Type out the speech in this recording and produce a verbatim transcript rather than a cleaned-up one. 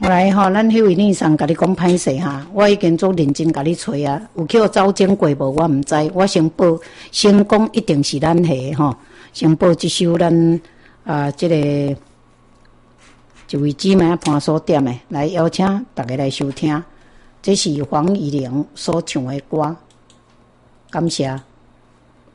后来吼，咱迄位女生甲你讲歹势哈，我已经足认真甲你找啊，有叫走精过无？我毋知，我先报成功一定是咱下吼，先报即首咱啊，即、这个一位姊妹伴所点的来邀请大家来收听，这是黄怡玲所唱的歌，感谢。